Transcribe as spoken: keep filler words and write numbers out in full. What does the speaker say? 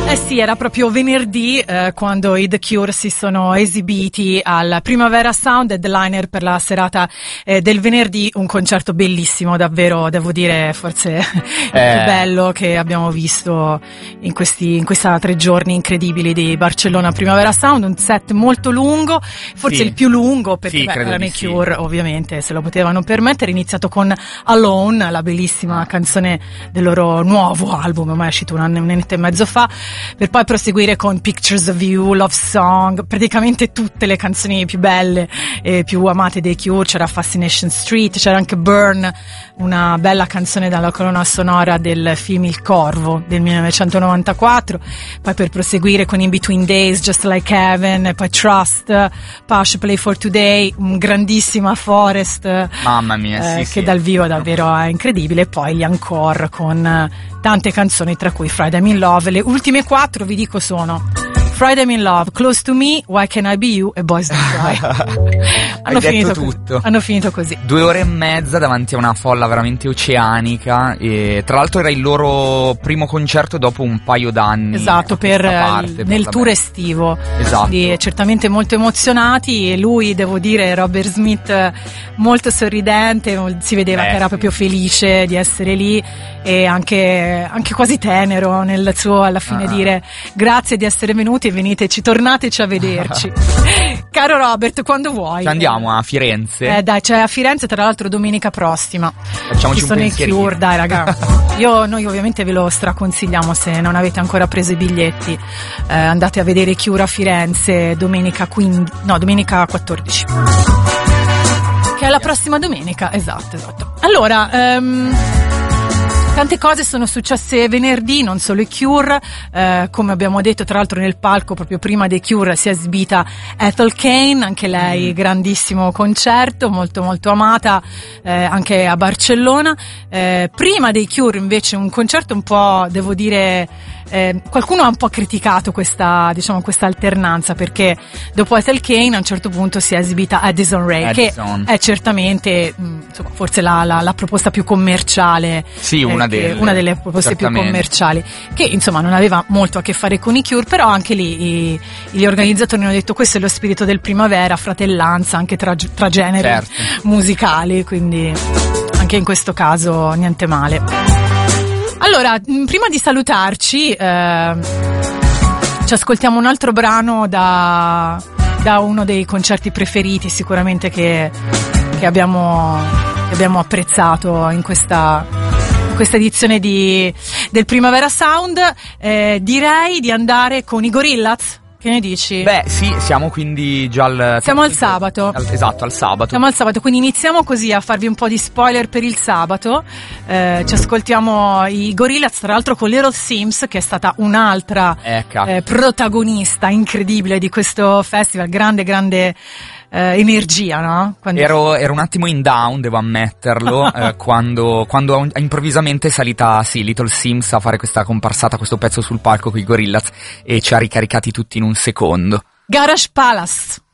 Eh sì, era proprio venerdì eh, quando i The Cure si sono esibiti al Primavera Sound, headliner per la serata eh, del venerdì, un concerto bellissimo, davvero, devo dire, forse il più Eh. bello che abbiamo visto in questi in questi tre giorni incredibili di Barcellona Primavera Sound, un set molto lungo, forse Sì. il più lungo perché Sì, beh, credo erano di i sì. Cure, ovviamente, se lo potevano permettere, iniziato con Alone, la bellissima canzone del loro nuovo album, ormai è uscito un anno, un annetto e mezzo fa, per poi proseguire con Pictures of You, Love Song, praticamente tutte le canzoni più belle e più amate dei Cure. C'era Fascination Street, c'era anche Burn, una bella canzone dalla colonna sonora del film Il Corvo del millenovecentonovantaquattro, poi per proseguire con In Between Days, Just Like Heaven, e poi Trust, Push, Play for Today, un grandissima Forest, Mamma mia, sì, eh, sì. che dal vivo davvero è incredibile, e poi gli encore con eh, tante canzoni, tra cui Friday I'm in Love. Le ultime quattro vi dico sono Friday I'm in Love, Close to Me, Why Can I Be You e Boys Don't Cry. Hai hanno detto finito tutto. Così. Hanno finito così. Due ore e mezza davanti a una folla veramente oceanica, e tra l'altro era il loro primo concerto dopo un paio d'anni. Esatto, a per questa eh, parte, nel vabbè. tour estivo. Esatto. Quindi certamente molto emozionati, e lui, devo dire, Robert Smith, eh, molto sorridente, mol- si vedeva Beh, che era sì. proprio felice di essere lì, e anche, anche quasi tenero nel suo, alla fine, Ah. dire grazie di essere venuti e veniteci, tornateci a vederci. Caro Robert, quando vuoi. Ci andiamo a Firenze. Eh dai, c'è a Firenze tra l'altro domenica prossima. Facciamoci Ci un sono i pensierino. Cure, dai ragazzi. Io, noi ovviamente ve lo straconsigliamo, se non avete ancora preso i biglietti, eh, andate a vedere i Cure a Firenze domenica quindici, no, domenica quattordici. Che è la prossima domenica, esatto, esatto. Allora, ehm, tante cose sono successe venerdì, non solo i Cure, eh, come abbiamo detto, tra l'altro nel palco proprio prima dei Cure si è esibita Ethel Cain, anche lei grandissimo concerto, molto molto amata, eh, anche a Barcellona. Eh, prima dei Cure invece un concerto un po', devo dire, eh, qualcuno ha un po' criticato questa, diciamo, questa alternanza, perché dopo Ethel Cain a un certo punto si è esibita Addison Rae, Addison. che è certamente mh, insomma, forse la, la, la proposta più commerciale. Sì, una eh, che- delle. una delle proposte più Certamente. commerciali, che insomma non aveva molto a che fare con i Cure, però anche lì i, gli organizzatori hanno detto questo è lo spirito del Primavera, fratellanza anche tra, tra generi Certo. musicali, quindi anche in questo caso niente male. Allora, mh, prima di salutarci, eh, ci ascoltiamo un altro brano da, da uno dei concerti preferiti sicuramente che, che abbiamo, che abbiamo apprezzato in questa, in questa edizione di, del Primavera Sound. Eh, direi di andare con i Gorillaz. Che ne dici? Beh, sì, siamo quindi già al. Siamo al sabato. al- esatto, al sabato. Siamo al sabato, quindi iniziamo così a farvi un po' di spoiler per il sabato. Eh, ci ascoltiamo i Gorillaz, tra l'altro con Little Sims, che è stata un'altra Ecco. eh, protagonista incredibile di questo festival, grande grande eh, energia, no? Quando- Ero, ero un attimo in down, devo ammetterlo, eh, quando, quando improvvisamente è salita, sì, Little Sims a fare questa comparsata, questo pezzo sul palco con i Gorillaz, e ci ha ricaricati tutti in un secondo. Garage Palace.